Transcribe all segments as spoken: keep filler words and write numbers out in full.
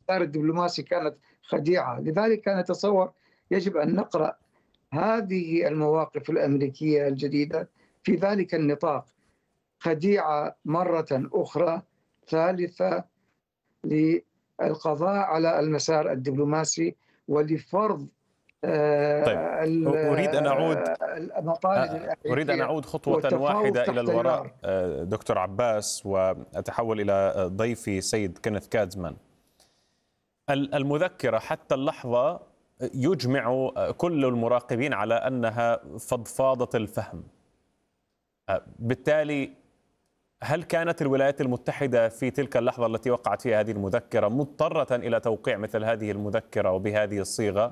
الدبلوماسي كانت خديعة. لذلك أنا أتصور يجب أن نقرأ هذه المواقف الأمريكية الجديدة في ذلك النطاق، خديعة مرة أخرى ثالثة للقضاء على المسار الدبلوماسي ولفرض طيب، آه، ال- أريد أن أعود آه، المطالب أريد أن الأمريكية أعود خطوة والتفاوض واحدة إلى تحت الوراء النار. دكتور عباس، وأتحول إلى ضيفي سيد كينيث كادزمان. المذكرة حتى اللحظة يجمع كل المراقبين على أنها فضفاضة الفهم. بالتالي هل كانت الولايات المتحدة في تلك اللحظة التي وقعت فيها هذه المذكرة مضطرة إلى توقيع مثل هذه المذكرة وبهذه الصيغة؟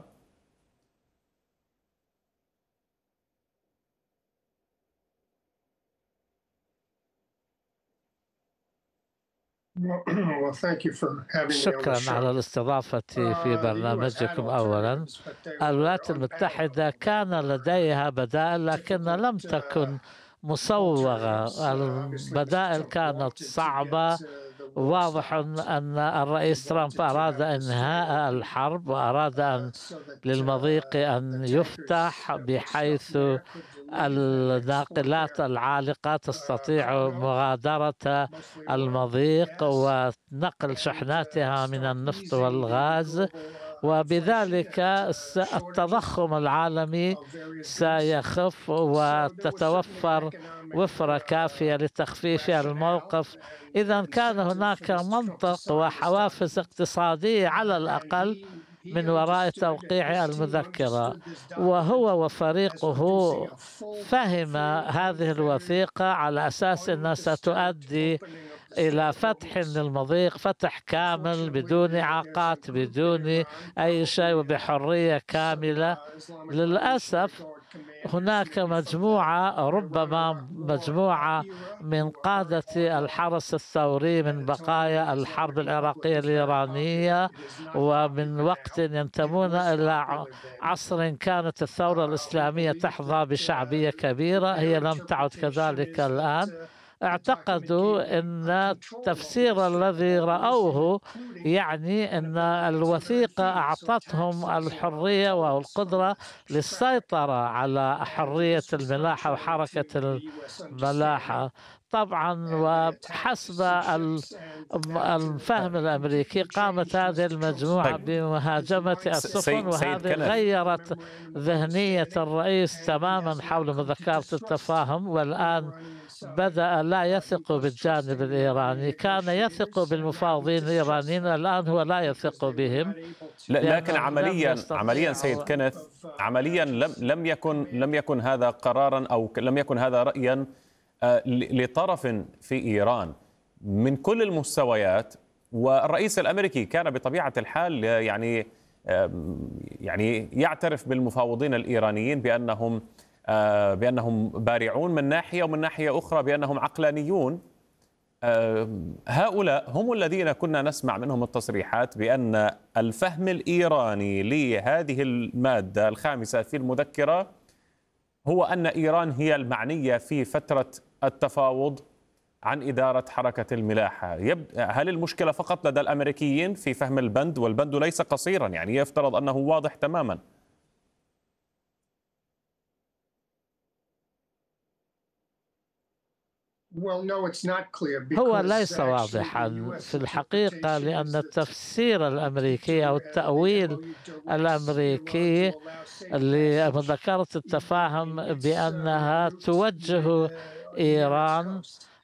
شكرا على الاستضافة في برنامجكم. أولا، الولايات المتحدة كان لديها بدائل لكنها لم تكن مصوغة. البدائل كانت صعبة. واضح أن الرئيس ترامب أراد إنهاء الحرب وأراد أن للمضيق أن يفتح بحيث الناقلات العالقة تستطيع مغادرة المضيق ونقل شحناتها من النفط والغاز، وبذلك التضخم العالمي سيخف وتتوفر وفرة كافية لتخفيف الموقف. إذا كان هناك منطق وحوافز اقتصادية على الأقل من وراء توقيع المذكرة، وهو وفريقه فهم هذه الوثيقة على أساس أنها ستؤدي إلى فتح للمضيق، فتح كامل بدون إعاقات بدون أي شيء وبحرية كاملة. للأسف هناك مجموعة، ربما مجموعة من قادة الحرس الثوري من بقايا الحرب العراقية الإيرانية، ومن وقت ينتمون إلى عصر كانت الثورة الإسلامية تحظى بشعبية كبيرة، هي لم تعد كذلك الآن. اعتقدوا أن التفسير الذي رأوه يعني أن الوثيقة أعطتهم الحرية والقدرة للسيطرة على حرية الملاحة وحركة الملاحة. طبعا وحسب الفهم الأمريكي قامت هذه المجموعة بمهاجمة السفن، وهذه غيرت ذهنية الرئيس تماما حول مذكرة التفاهم، والآن بدأ لا يثق بالجانب الإيراني. كان يثق بالمفاوضين الإيرانيين، الآن هو لا يثق بهم. لكن عمليا عمليا سيد كينيث، عمليا لم لم يكن لم يكن هذا قرارا أو لم يكن هذا رأيا لطرف في إيران من كل المستويات، والرئيس الأمريكي كان بطبيعة الحال يعني يعني يعترف بالمفاوضين الإيرانيين بأنهم بأنهم بارعون من ناحية، ومن ناحية أخرى بأنهم عقلانيون. هؤلاء هم الذين كنا نسمع منهم التصريحات بأن الفهم الإيراني لهذه المادة الخامسة في المذكرة هو أن إيران هي المعنية في فترة التفاوض عن إدارة حركة الملاحة. هل المشكلة فقط لدى الأمريكيين في فهم البند؟ والبند ليس قصيرا، يعني يفترض أنه واضح تماما. هو ليس واضحا في الحقيقة، لأن التفسير الأمريكي أو التأويل الأمريكي لمذكرة التفاهم بأنها توجه إيران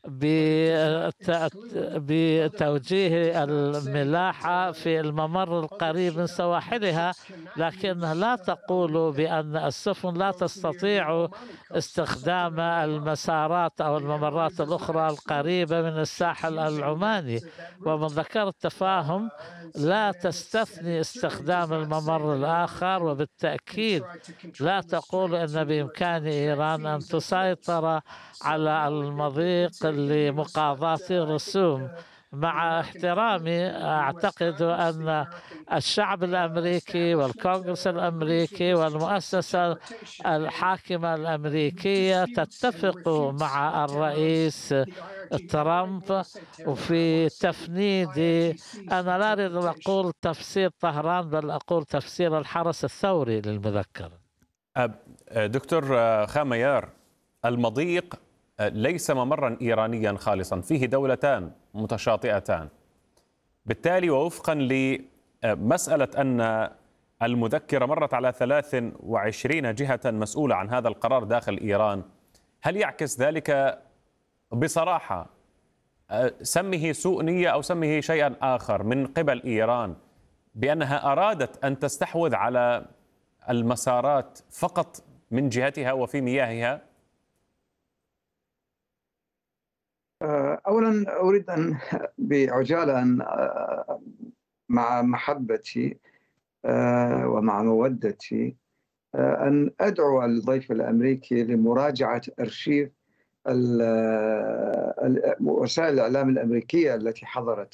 بتوجيه الملاحة في الممر القريب من سواحلها، لكنها لا تقول بأن السفن لا تستطيع استخدام المسارات أو الممرات الأخرى القريبة من الساحل العماني. ومذكرة التفاهم لا تستثني استخدام الممر الآخر، وبالتأكيد لا تقول أن بإمكان إيران أن تسيطر على المضيق لمقاضاة الرسوم. مع احترامي، أعتقد أن الشعب الأمريكي والكونغرس الأمريكي والمؤسسة الحاكمة الأمريكية تتفق مع الرئيس ترامب وفي تفنيد، أنا لا أريد أن أقول تفسير طهران بل أقول تفسير الحرس الثوري للمذكرة. دكتور خاميار، المضيق ليس ممرا إيرانيا خالصا، فيه دولتان متشاطئتان، بالتالي ووفقا لمسألة أن المذكرة مرت على ثلاث وعشرين جهة مسؤولة عن هذا القرار داخل إيران، هل يعكس ذلك بصراحة، سمه سوء نية أو سمه شيئا آخر، من قبل إيران بأنها أرادت أن تستحوذ على المسارات فقط من جهتها وفي مياهها؟ أولا أريد أن بعجالة أن مع محبتي ومع مودتي أن أدعو الضيف الأمريكي لمراجعة أرشيف وسائل الإعلام الأمريكية التي حضرت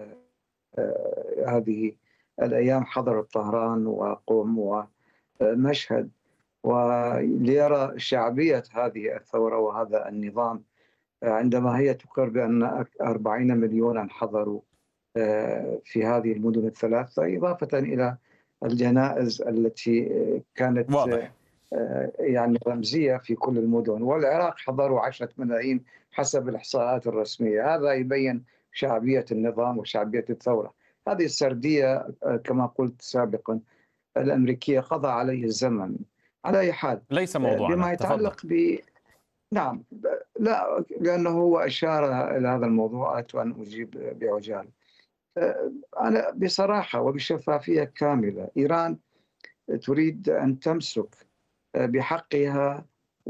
هذه الأيام، حضرت طهران وقم ومشهد، وليرى شعبية هذه الثورة وهذا النظام عندما هي تقر بأن أربعين مليونا حضروا في هذه المدن الثلاثة، إضافة إلى الجنائز التي كانت واضح. يعني رمزية في كل المدن، والعراق حضروا عشرة ملايين حسب الإحصاءات الرسمية. هذا يبين شعبية النظام وشعبية الثورة. هذه السردية كما قلت سابقا الأمريكية قضى عليه الزمن. على أي حال ليس موضوعنا. بما يتعلق ب نعم لا لأنه هو أشار إلى هذا الموضوع، أردت أن أجيب بعجالة. أنا بصراحة وبشفافية كاملة، إيران تريد أن تمسك بحقها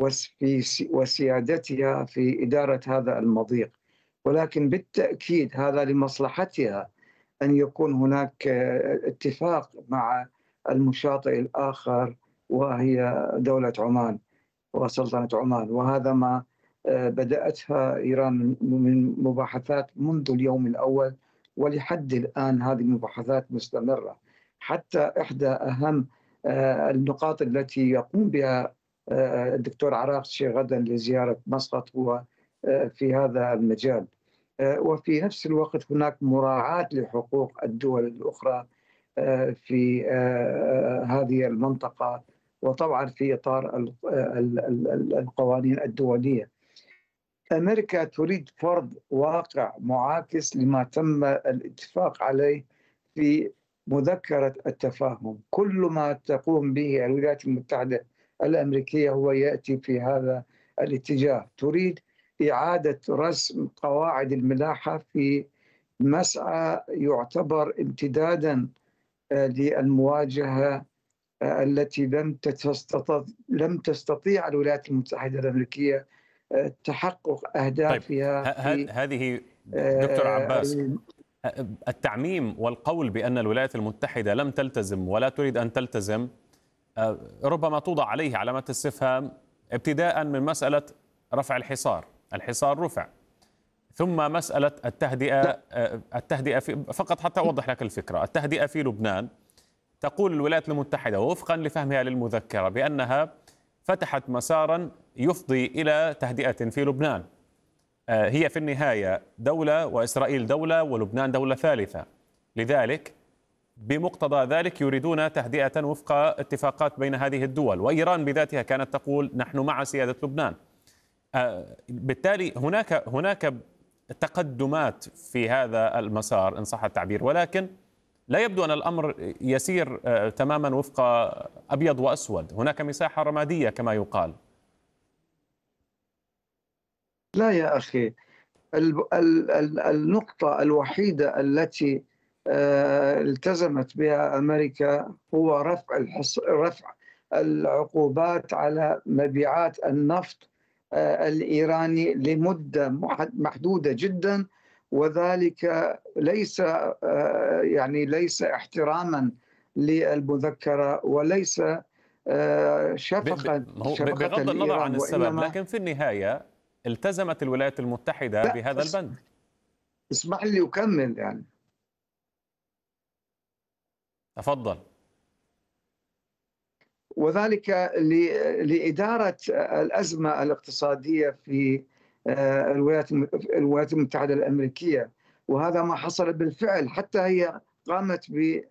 وسيادتها في إدارة هذا المضيق، ولكن بالتأكيد هذا لمصلحتها أن يكون هناك اتفاق مع المشاطئ الآخر وهي دولة عمان وسلطنة عمان، وهذا ما بدأتها إيران من مباحثات منذ اليوم الأول، ولحد الآن هذه المباحثات مستمرة. حتى إحدى أهم النقاط التي يقوم بها الدكتور عراقشي غدا لزيارة مسقط هو في هذا المجال، وفي نفس الوقت هناك مراعاة لحقوق الدول الأخرى في هذه المنطقة، وطبعا في إطار القوانين الدولية. أمريكا تريد فرض واقع معاكس لما تم الاتفاق عليه في مذكرة التفاهم. كل ما تقوم به الولايات المتحدة الأمريكية هو يأتي في هذا الاتجاه، تريد إعادة رسم قواعد الملاحة في مسعى يعتبر امتدادا للمواجهة التي لم تستطيع لم تستطيع الولايات المتحدة الأمريكية تحقق أهدافها. طيب هذه دكتور عباس، التعميم والقول بأن الولايات المتحدة لم تلتزم ولا تريد أن تلتزم ربما توضع عليه علامات استفهام، ابتداء من مسألة رفع الحصار. الحصار رفع، ثم مسألة التهدئة التهدئة في فقط حتى أوضح لك الفكرة. التهدئة في لبنان، تقول الولايات المتحدة وفقا لفهمها للمذكرة بأنها فتحت مسارا يفضي إلى تهدئة في لبنان. هي في النهاية دولة وإسرائيل دولة ولبنان دولة ثالثة، لذلك بمقتضى ذلك يريدون تهدئة وفق اتفاقات بين هذه الدول، وإيران بذاتها كانت تقول نحن مع سيادة لبنان. بالتالي هناك هناك تقدمات في هذا المسار إن صح التعبير، ولكن لا يبدو أن الأمر يسير تماما وفق أبيض وأسود، هناك مساحة رمادية كما يقال. لا يا أخي، النقطة الوحيدة التي التزمت بها أمريكا هو رفع رفع العقوبات على مبيعات النفط الإيراني لمدة محدودة جدا، وذلك ليس يعني ليس احتراما للمذكرة وليس شفقة بغض النظر عن السبب، لكن في النهاية التزمت الولايات المتحدة بهذا البند. اسمح لي أكمل يعني. تفضل. وذلك لإدارة الأزمة الاقتصادية في الولايات الولايات المتحدة الأمريكية، وهذا ما حصل بالفعل. حتى هي قامت ب